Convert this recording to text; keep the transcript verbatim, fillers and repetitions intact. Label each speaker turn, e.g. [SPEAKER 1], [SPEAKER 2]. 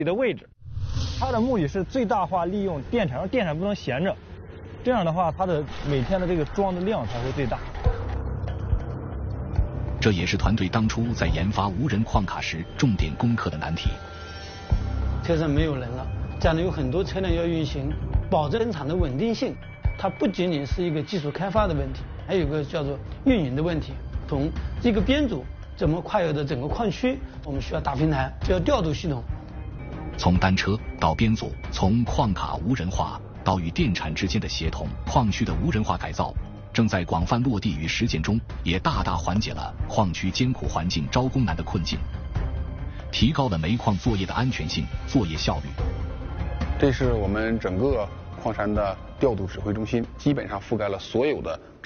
[SPEAKER 1] 的位置。它的目的是最大化利用电产，让电产不能闲着，这样的话，它的每天的这个装的量才会最大。
[SPEAKER 2] 这也是团队当初在研发无人矿卡时重点攻克的难题。
[SPEAKER 3] 车上没有人了，将来有很多车辆要运行，保证生产的稳定性。它不仅仅是一个技术开发的问题，还有一个叫做运营的问题。从这个编组怎么跨越的整个矿区，我们需要大平台，需要调度系统。
[SPEAKER 2] 从单车到编组，从矿卡无人化到与电产之间的协同，矿区的无人化改造正在广泛落地与实践中，也大大缓解了矿区艰苦环境招工难的困境，提高了煤矿作业的安全性、作业效率。
[SPEAKER 4] 这是我们整个矿山的调度指挥中心，基本上覆盖了所有的